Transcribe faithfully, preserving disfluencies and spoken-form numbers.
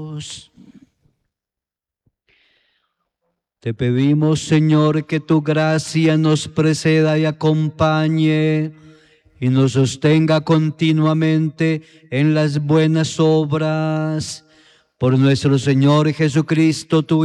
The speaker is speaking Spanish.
Te pedimos, Señor, que tu gracia nos preceda y acompañe y nos sostenga continuamente en las buenas obras. Por nuestro Señor Jesucristo, tu